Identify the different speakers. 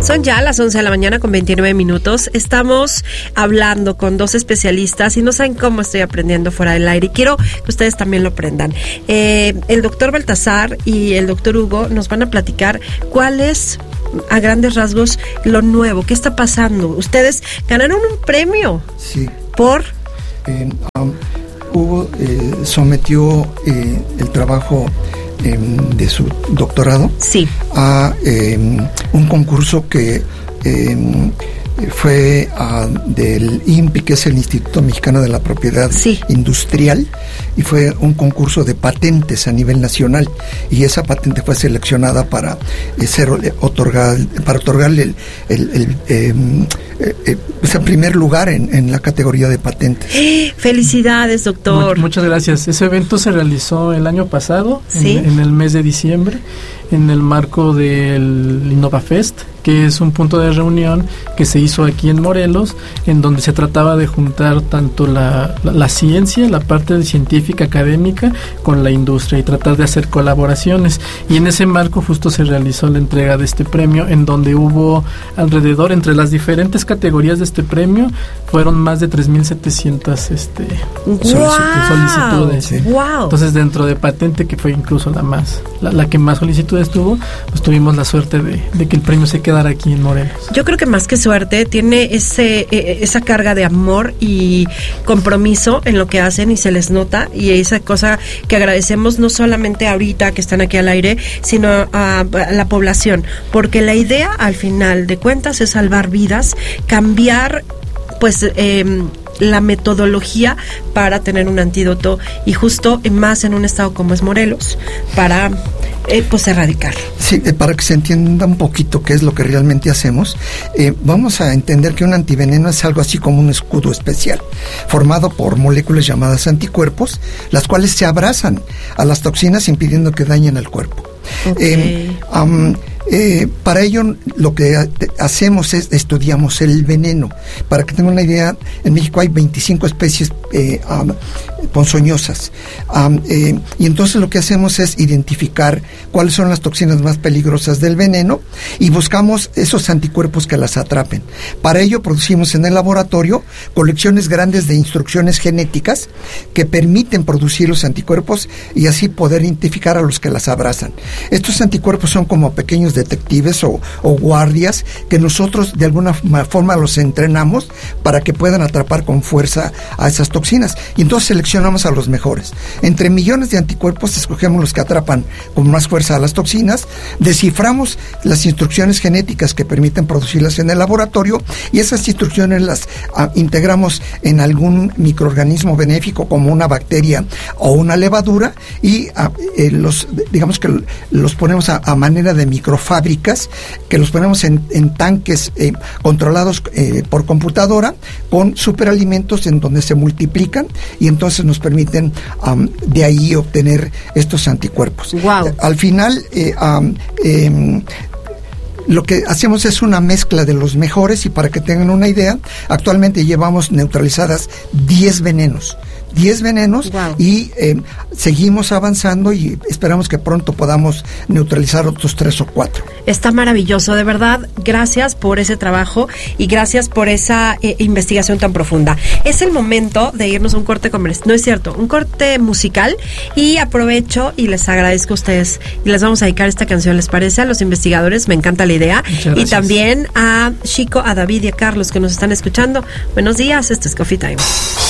Speaker 1: Son ya las 11 de la mañana con 29 minutos. Estamos hablando con dos especialistas y no saben cómo estoy aprendiendo fuera del aire. Y quiero que ustedes también lo aprendan. El doctor Baltasar y el doctor Hugo nos van a platicar cuál es, a grandes rasgos, lo nuevo. ¿Qué está pasando? Ustedes ganaron un premio.
Speaker 2: Sí.
Speaker 1: ¿Por?
Speaker 2: Hugo sometió el trabajo de su doctorado,
Speaker 1: sí,
Speaker 2: a un concurso que fue del INPI, que es el Instituto Mexicano de la Propiedad, sí, Industrial, y fue un concurso de patentes a nivel nacional, y esa patente fue seleccionada para otorgarle el primer lugar en la categoría de patentes.
Speaker 1: Felicidades, doctor.
Speaker 3: Muchas gracias. Ese evento se realizó el año pasado, ¿sí?, en el mes de diciembre, en el marco del InnovaFest, que es un punto de reunión que se hizo aquí en Morelos, en donde se trataba de juntar tanto la ciencia, la parte científica académica, con la industria, y tratar de hacer colaboraciones. Y en ese marco justo se realizó la entrega de este premio, en donde hubo alrededor, entre las diferentes categorías de este premio, fueron más de 3,700 solicitudes.
Speaker 2: Sí.
Speaker 1: Wow.
Speaker 3: Entonces, dentro de patente, que fue incluso la que más solicitudes tuvo, pues tuvimos la suerte de que el premio se quedara aquí en Morelos.
Speaker 1: Yo creo que más que suerte, tiene esa carga de amor y compromiso en lo que hacen, y se les nota, y esa cosa que agradecemos no solamente ahorita que están aquí al aire, sino a la población, porque la idea al final de cuentas es salvar vidas, cambiar la metodología para tener un antídoto, y justo más en un estado como es Morelos, para erradicar.
Speaker 2: Sí, para que se entienda un poquito qué es lo que realmente hacemos, vamos a entender que un antiveneno es algo así como un escudo especial, formado por moléculas llamadas anticuerpos, las cuales se abrazan a las toxinas impidiendo que dañen al cuerpo. Okay. Para ello lo que hacemos es estudiamos el veneno. Para que tengan una idea, en México hay 25 especies ponzoñosas, y entonces lo que hacemos es identificar cuáles son las toxinas más peligrosas del veneno y buscamos esos anticuerpos que las atrapen. Para ello producimos en el laboratorio colecciones grandes de instrucciones genéticas que permiten producir los anticuerpos y así poder identificar a los que las abrazan. Estos anticuerpos son como pequeños detectives o guardias que nosotros de alguna forma los entrenamos para que puedan atrapar con fuerza a esas toxinas, y entonces seleccionamos a los mejores. Entre millones de anticuerpos escogemos los que atrapan con más fuerza a las toxinas, desciframos las instrucciones genéticas que permiten producirlas en el laboratorio, y esas instrucciones las integramos en algún microorganismo benéfico como una bacteria o una levadura, y digamos que los ponemos a manera de microfábricas, que los ponemos en tanques controlados por computadora, con superalimentos en donde se multiplican, y entonces nos permiten de ahí obtener estos anticuerpos.
Speaker 1: Wow.
Speaker 2: Al final lo que hacemos es una mezcla de los mejores, y para que tengan una idea, actualmente llevamos neutralizadas 10 venenos. Wow. Y seguimos avanzando y esperamos que pronto podamos neutralizar otros 3 o 4.
Speaker 1: Está maravilloso, de verdad. Gracias por ese trabajo y gracias por esa investigación tan profunda. Es el momento de irnos a un corte comercial, no es cierto, un corte musical, y aprovecho y les agradezco a ustedes y les vamos a dedicar esta canción, ¿les parece? A los investigadores, me encanta la idea, y también a Chico, a David y a Carlos que nos están escuchando. Buenos días, esto es Coffee Time.